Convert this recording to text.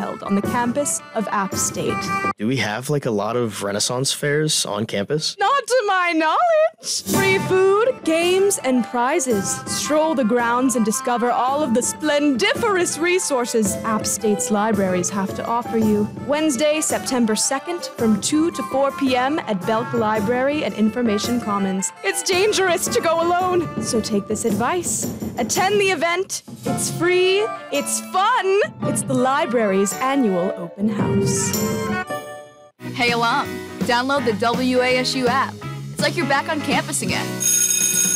held on the campus of App State. Do we have like a lot of Renaissance fairs on campus? Not to my knowledge. Free food, games, and prizes. Stroll the grounds and discover all of the splendiferous resources App State's libraries have to offer you. Wednesday, September 2nd, from 2 to 4 p.m. at Belk Library and Information Commons. It's dangerous to go alone, so take this advice. Attend the event. It's free. It's fun. It's the library's annual open house. Hey alum, download the WASU app. It's like you're back on campus again.